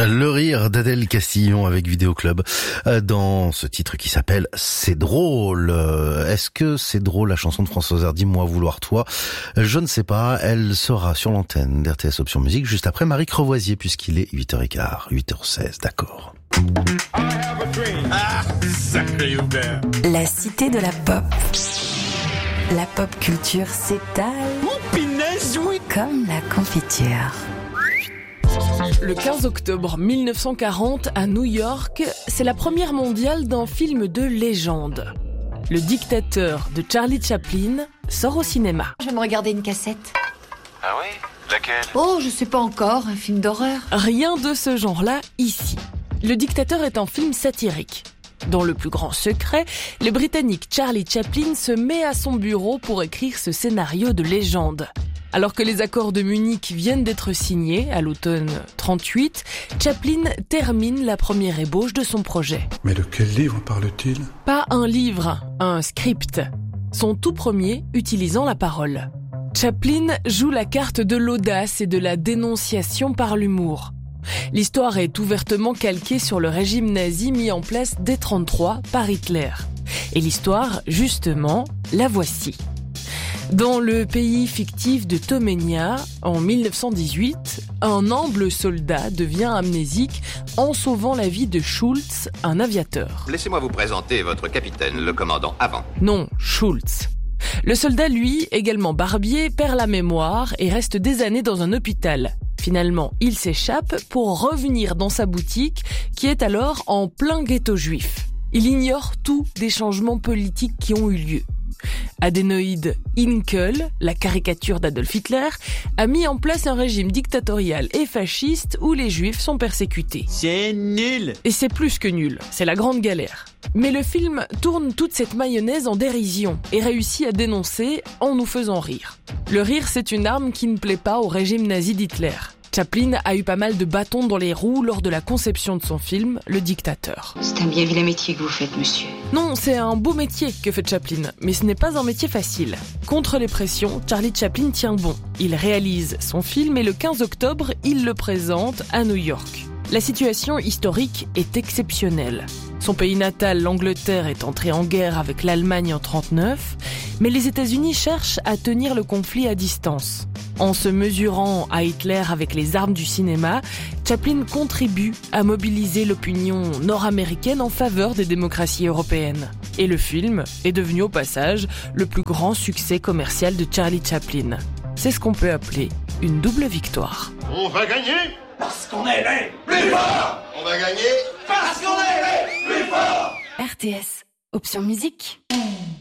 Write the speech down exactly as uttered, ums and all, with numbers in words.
Le rire d'Adèle Castillon avec Vidéo Club dans ce titre qui s'appelle C'est drôle. Est-ce que c'est drôle la chanson de Françoise Hardy, Moi vouloir toi? Je ne sais pas. Elle sera sur l'antenne d'R T S Option Musique juste après Marie Crevoisier puisqu'il est huit heures quinze, huit heures seize, d'accord. Ah, sacré Hubert. La cité de la pop. La pop culture s'étale. Oh, pinaise, oui. Comme la confiture. Le quinze octobre mille neuf cent quarante, à New York, c'est la première mondiale d'un film de légende. Le Dictateur de Charlie Chaplin sort au cinéma. Je vais me regarder une cassette. Ah oui? Laquelle? Oh, je sais pas encore, un film d'horreur. Rien de ce genre-là ici. Le Dictateur est un film satirique. Dans le plus grand secret, le Britannique Charlie Chaplin se met à son bureau pour écrire ce scénario de légende. Alors que les accords de Munich viennent d'être signés à l'automne trente-huit, Chaplin termine la première ébauche de son projet. Mais de quel livre parle-t-il? Pas un livre, un script. Son tout premier utilisant la parole. Chaplin joue la carte de l'audace et de la dénonciation par l'humour. L'histoire est ouvertement calquée sur le régime nazi mis en place dès trente-trois par Hitler. Et l'histoire, justement, la voici. Dans le pays fictif de Toménia, en mille neuf cent dix-huit, un humble soldat devient amnésique en sauvant la vie de Schultz, un aviateur. Laissez-moi vous présenter votre capitaine, le commandant Avant. Non, Schultz. Le soldat, lui, également barbier, perd la mémoire et reste des années dans un hôpital. Finalement, il s'échappe pour revenir dans sa boutique qui est alors en plein ghetto juif. Il ignore tout des changements politiques qui ont eu lieu. Adénoïde Hinkel, la caricature d'Adolf Hitler, a mis en place un régime dictatorial et fasciste où les juifs sont persécutés. C'est nul. Et c'est plus que nul, c'est la grande galère. Mais le film tourne toute cette mayonnaise en dérision et réussit à dénoncer en nous faisant rire. Le rire, c'est une arme qui ne plaît pas au régime nazi d'Hitler. Chaplin a eu pas mal de bâtons dans les roues lors de la conception de son film, Le Dictateur. C'est un bien vilain métier que vous faites, monsieur. Non, c'est un beau métier que fait Chaplin, mais ce n'est pas un métier facile. Contre les pressions, Charlie Chaplin tient bon. Il réalise son film et le quinze octobre, il le présente à New York. La situation historique est exceptionnelle. Son pays natal, l'Angleterre, est entré en guerre avec l'Allemagne en trente-neuf, mais les États-Unis cherchent à tenir le conflit à distance. En se mesurant à Hitler avec les armes du cinéma, Chaplin contribue à mobiliser l'opinion nord-américaine en faveur des démocraties européennes. Et le film est devenu au passage le plus grand succès commercial de Charlie Chaplin. C'est ce qu'on peut appeler une double victoire. On va gagner Parce qu'on est les plus forts. On va gagner Parce qu'on est les plus forts. R T S Option Musique.